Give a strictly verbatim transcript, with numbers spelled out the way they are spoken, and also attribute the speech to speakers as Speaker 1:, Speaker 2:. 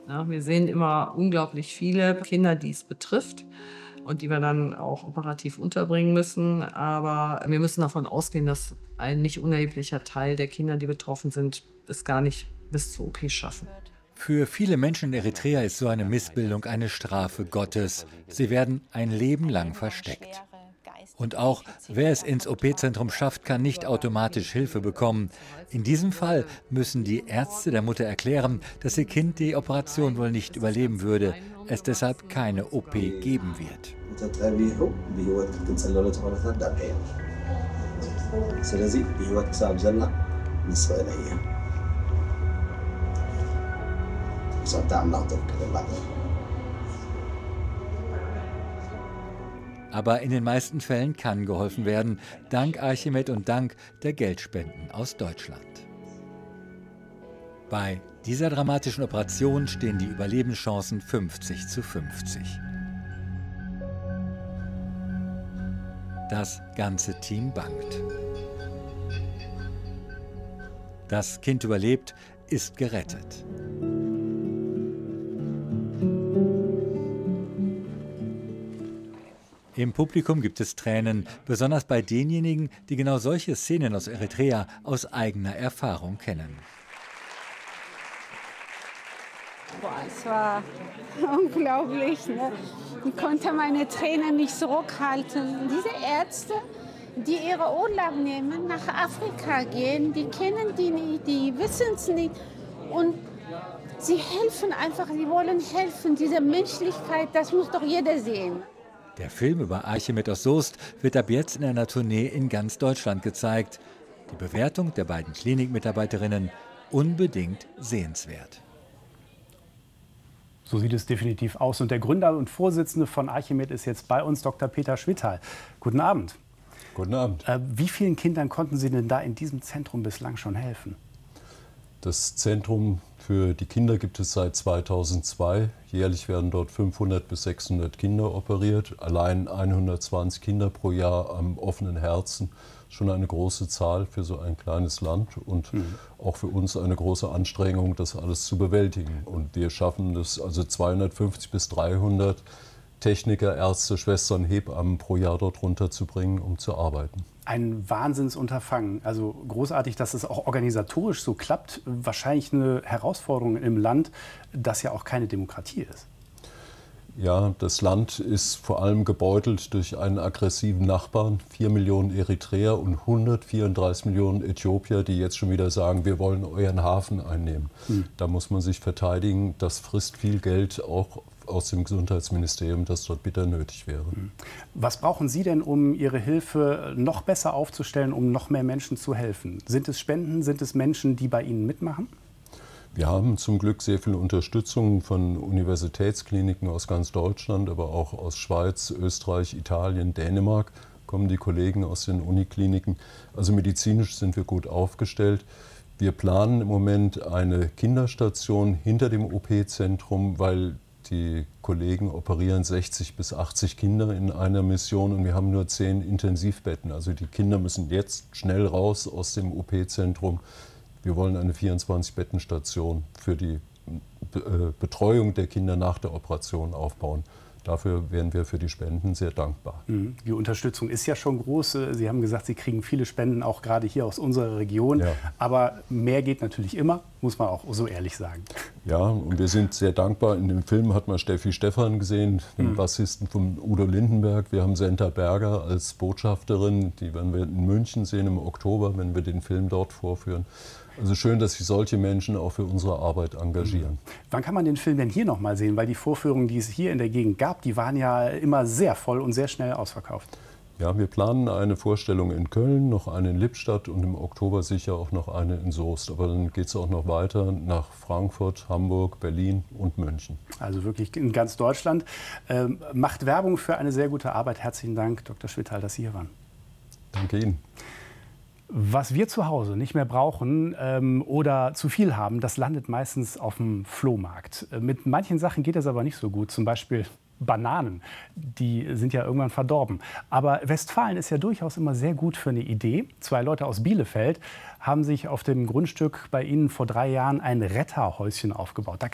Speaker 1: Ja, wir sehen immer unglaublich viele Kinder, die es betrifft und die wir dann auch operativ unterbringen müssen. Aber wir müssen davon ausgehen, dass ein nicht unerheblicher Teil der Kinder, die betroffen sind, es gar nicht bis zur O P schaffen.
Speaker 2: Für viele Menschen in Eritrea ist so eine Missbildung eine Strafe Gottes. Sie werden ein Leben lang versteckt. Und auch wer es ins O P-Zentrum schafft, kann nicht automatisch Hilfe bekommen. In diesem Fall müssen die Ärzte der Mutter erklären, dass ihr Kind die Operation wohl nicht überleben würde, es deshalb keine O P geben wird. Aber in den meisten Fällen kann geholfen werden, dank Archimed und dank der Geldspenden aus Deutschland. Bei dieser dramatischen Operation stehen die Überlebenschancen fünfzig zu fünfzig. Das ganze Team bangt. Das Kind überlebt, ist gerettet. Im Publikum gibt es Tränen, besonders bei denjenigen, die genau solche Szenen aus Eritrea aus eigener Erfahrung kennen.
Speaker 3: Boah, es war unglaublich. Ne? Ich konnte meine Tränen nicht zurückhalten. Diese Ärzte, die ihre Urlaub nehmen, nach Afrika gehen, die kennen die nicht, die wissen es nicht. Und sie helfen einfach, sie wollen helfen. Diese Menschlichkeit, das muss doch jeder sehen.
Speaker 2: Der Film über Archimed aus Soest wird ab jetzt in einer Tournee in ganz Deutschland gezeigt. Die Bewertung der beiden Klinikmitarbeiterinnen unbedingt sehenswert.
Speaker 4: So sieht es definitiv aus. Und der Gründer und Vorsitzende von Archimed ist jetzt bei uns, Doktor Peter Schwitthal. Guten Abend.
Speaker 5: Guten Abend.
Speaker 4: Äh, wie vielen Kindern konnten Sie denn da in diesem Zentrum bislang schon helfen?
Speaker 5: Das Zentrum für die Kinder gibt es seit zweitausendzwei. Jährlich werden dort fünfhundert bis sechshundert Kinder operiert. Allein hundertzwanzig Kinder pro Jahr am offenen Herzen. Schon eine große Zahl für so ein kleines Land und mhm. auch für uns eine große Anstrengung, das alles zu bewältigen. Und wir schaffen es, also zweihundertfünfzig bis dreihundert Techniker, Ärzte, Schwestern, Hebammen pro Jahr dort runterzubringen, um zu arbeiten.
Speaker 4: Ein Wahnsinnsunterfangen. Also großartig, dass es auch organisatorisch so klappt. Wahrscheinlich eine Herausforderung im Land, das ja auch keine Demokratie ist.
Speaker 5: Ja, das Land ist vor allem gebeutelt durch einen aggressiven Nachbarn. Vier Millionen Eritreer und hundertvierunddreißig Millionen Äthiopier, die jetzt schon wieder sagen, wir wollen euren Hafen einnehmen. Hm. Da muss man sich verteidigen. Das frisst viel Geld, auch aus dem Gesundheitsministerium, das dort bitter nötig wäre.
Speaker 4: Was brauchen Sie denn, um Ihre Hilfe noch besser aufzustellen, um noch mehr Menschen zu helfen? Sind es Spenden? Sind es Menschen, die bei Ihnen mitmachen?
Speaker 5: Wir haben zum Glück sehr viel Unterstützung von Universitätskliniken aus ganz Deutschland, aber auch aus Schweiz, Österreich, Italien, Dänemark kommen die Kollegen aus den Unikliniken. Also medizinisch sind wir gut aufgestellt. Wir planen im Moment eine Kinderstation hinter dem O P-Zentrum, weil die Kollegen operieren sechzig bis achtzig Kinder in einer Mission und wir haben nur zehn Intensivbetten. Also die Kinder müssen jetzt schnell raus aus dem O P-Zentrum. Wir wollen eine vierundzwanzig-Betten-Station für die Betreuung der Kinder nach der Operation aufbauen. Dafür wären wir für die Spenden sehr dankbar.
Speaker 4: Die Unterstützung ist ja schon groß. Sie haben gesagt, Sie kriegen viele Spenden, auch gerade hier aus unserer Region. Ja. Aber mehr geht natürlich immer, muss man auch so ehrlich sagen.
Speaker 5: Ja, und wir sind sehr dankbar. In dem Film hat man Steffi Stephan gesehen, den mhm. Bassisten von Udo Lindenberg. Wir haben Senta Berger als Botschafterin. Die werden wir in München sehen im Oktober, wenn wir den Film dort vorführen. Also schön, dass sich solche Menschen auch für unsere Arbeit engagieren.
Speaker 4: Mhm. Wann kann man den Film denn hier noch mal sehen? Weil die Vorführungen, die es hier in der Gegend gab, die waren ja immer sehr voll und sehr schnell ausverkauft.
Speaker 5: Ja, wir planen eine Vorstellung in Köln, noch eine in Lippstadt und im Oktober sicher auch noch eine in Soest. Aber dann geht es auch noch weiter nach Frankfurt, Hamburg, Berlin und München.
Speaker 4: Also wirklich in ganz Deutschland. Ähm, macht Werbung für eine sehr gute Arbeit. Herzlichen Dank, Doktor Schwitthal, dass Sie hier waren.
Speaker 5: Danke Ihnen.
Speaker 4: Was wir zu Hause nicht mehr brauchen ähm, oder zu viel haben, das landet meistens auf dem Flohmarkt. Mit manchen Sachen geht das aber nicht so gut, zum Beispiel Bananen. Die sind ja irgendwann verdorben. Aber Westfalen ist ja durchaus immer sehr gut für eine Idee. Zwei Leute aus Bielefeld haben sich auf dem Grundstück bei ihnen vor drei Jahren ein Retterhäuschen aufgebaut. Da